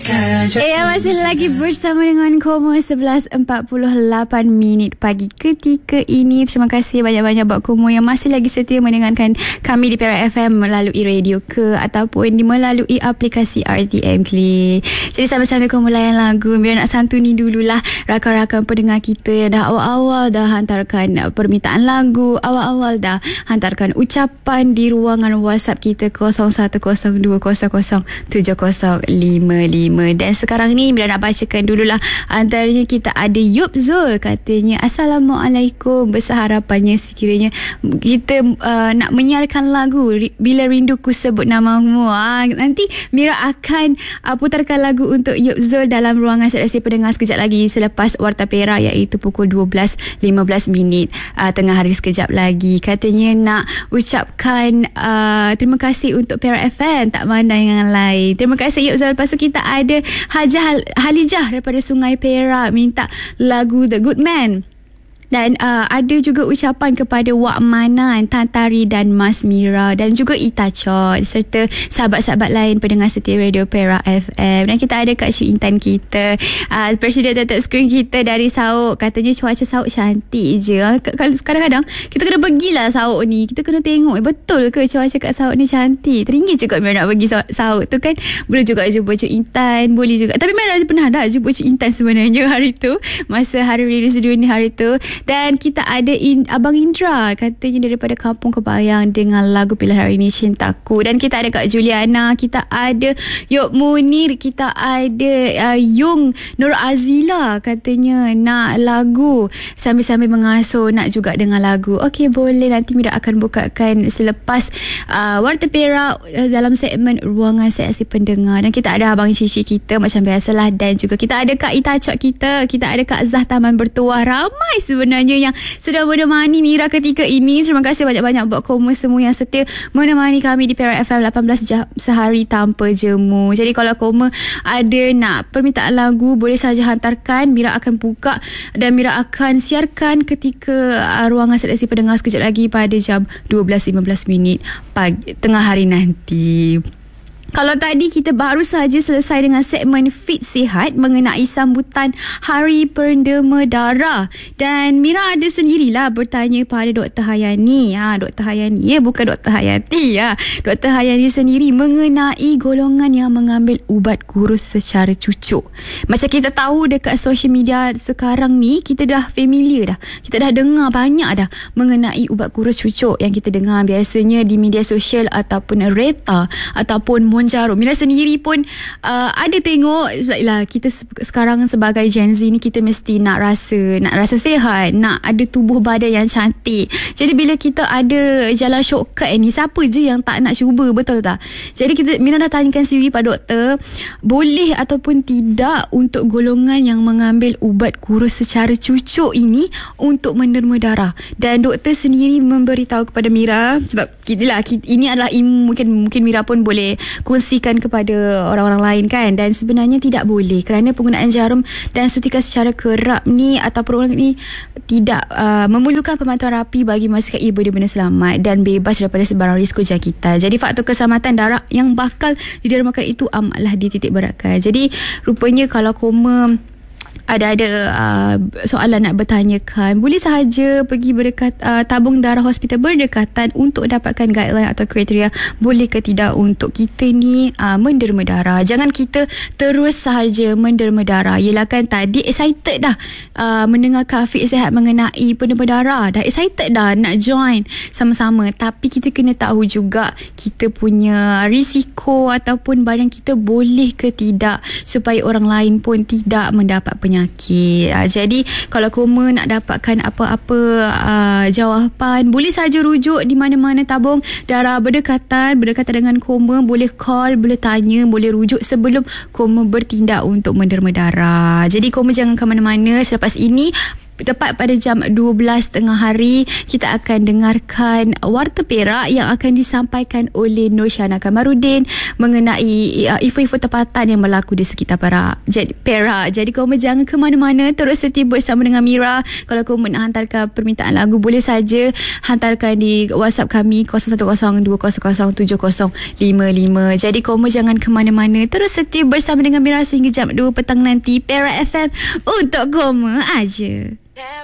Masih lagi bersama dengan Koma 11.48 pagi ketika ini. Terima kasih banyak-banyak buat Koma yang masih lagi setia mendengarkan kami di Perak FM melalui radio ke ataupun melalui aplikasi RTM Klik. Jadi sambil-sambil Koma layan lagu, Mira nak santuni dululah rakan-rakan pendengar kita yang dah awal-awal dah hantarkan permintaan lagu, awal-awal dah hantarkan ucapan di ruangan WhatsApp kita 0102007055. Dan sekarang ni Mira nak bacakan dululah. Antaranya kita ada Yub Zul, katanya Assalamualaikum, besar harapannya sekiranya kita nak menyiarkan lagu Bila Rinduku Sebut Namamu. Nanti Mira akan putarkan lagu untuk Yub Zul dalam ruangan seleksi pendengar sekejap lagi selepas Warta Perak, iaitu pukul 12.15 tengah hari sekejap lagi. Katanya nak ucapkan terima kasih untuk Perak FM, tak mandang yang lain. Terima kasih Yub Zul. Lepas tu kita ada Hajah Halijah daripada Sungai Perak minta lagu The Good Man. Dan ada juga ucapan kepada Wak Manan, Tantari dan Mas Mira dan juga Ita Chot serta sahabat-sahabat lain pendengar setia Radio Perak FM. Dan kita ada Kak Syu Intan kita, Presiden Tetek Skrin kita dari Sauk. Katanya cuaca Sauk cantik je. Kadang-kadang kita kena pergilah Sauk ni, kita kena tengok betul ke cuaca kat Sauk ni cantik. Teringin je kot Mira nak pergi Sauk tu kan. Boleh juga jumpa Cik Intan, boleh juga. Tapi Mira pernah dah jumpa Cik Intan sebenarnya hari tu, masa Hari Radio Sedunia hari tu. Dan kita ada Abang Indra, katanya daripada Kampung Kebayang dengan lagu pilihan hari ini Cintaku. Dan kita ada Kak Juliana, kita ada Yop Munir, kita ada Yung Nur Azila, katanya nak lagu sambil-sambil mengasuh, nak juga dengar lagu. Okey, boleh, nanti Mira akan bukakan selepas Warta Perak dalam segmen ruangan seleksi pendengar. Dan kita ada Abang Cici kita macam biasalah, dan juga kita ada Kak Ita Chot kita ada Kak Zah Taman Bertuah. Ramai sebenarnya yang sedang menemani Mira ketika ini. Terima kasih banyak-banyak buat Koma semua yang setia menemani kami di Perak FM 18 jam sehari tanpa jemu. Jadi kalau Koma ada nak permintaan lagu, boleh saja hantarkan. Mira akan buka dan Mira akan siarkan ketika ruangan seleksi pendengar sekejap lagi pada jam 12.15 pagi tengah hari nanti. Kalau tadi kita baru saja selesai dengan segmen Fit Sihat mengenai sambutan Hari Perdana Darah, dan Mira ada sendirilah bertanya pada Dr. Hayani. Dr. Hayani, bukan Dr. Hayati. Dr. Hayani sendiri mengenai golongan yang mengambil ubat kurus secara cucuk. Macam kita tahu dekat social media sekarang ni, kita dah familiar dah. Kita dah dengar banyak dah mengenai ubat kurus cucuk yang kita dengar biasanya di media sosial ataupun Reta ataupun Monjaro. Mira sendiri pun ada tengok lah, kita sekarang sebagai Gen Z ni, kita mesti nak rasa sihat, nak ada tubuh badan yang cantik. Jadi bila kita ada jalan shortcut ni, siapa je yang tak nak cuba, betul tak? Jadi Mira dah tanyakan sendiri pada doktor, boleh ataupun tidak untuk golongan yang mengambil ubat kurus secara cucuk ini untuk menderma darah. Dan doktor sendiri memberitahu kepada Mira, sebab ini adalah ilmu, mungkin Mira pun boleh kongsikan kepada orang-orang lain kan. Dan sebenarnya tidak boleh, kerana penggunaan jarum dan suntikan secara kerap ni ataupun ni tidak memerlukan pemantauan rapi bagi memastikan ia benar-benar selamat dan bebas daripada sebarang risiko jangkitan. Jadi faktor keselamatan darah yang bakal didermakan itu amatlah dititik beratkan. Jadi rupanya kalau Koma ada soalan nak bertanyakan, boleh sahaja pergi tabung darah hospital berdekatan untuk dapatkan guideline atau kriteria boleh ke tidak untuk kita ni menderma darah. Jangan kita terus sahaja menderma darah. Yelah kan tadi excited dah mendengar Fit Sihat mengenai penderma darah, dah excited dah nak join sama-sama. Tapi kita kena tahu juga kita punya risiko ataupun badan kita boleh ke tidak, supaya orang lain pun tidak mendapat penyakit. Jadi kalau Koma nak dapatkan apa-apa jawapan, boleh saja rujuk di mana-mana tabung darah berdekatan dengan Koma. Boleh call, boleh tanya, boleh rujuk sebelum Koma bertindak untuk menderma darah. Jadi Koma jangan ke mana-mana. Selepas ini tepat pada jam 12 tengah hari kita akan dengarkan Warta Perak yang akan disampaikan oleh Nur Syana Kamarudin mengenai info-info tempatan yang berlaku di sekitar Perak. Jadi korang jangan ke mana-mana, terus setia bersama dengan Mira. Kalau korang nak hantarkan permintaan lagu, boleh saja hantarkan di WhatsApp kami 0102007055. Jadi korang jangan ke mana-mana, terus setia bersama dengan Mira sehingga jam 2 petang nanti. Perak FM untuk korang aja.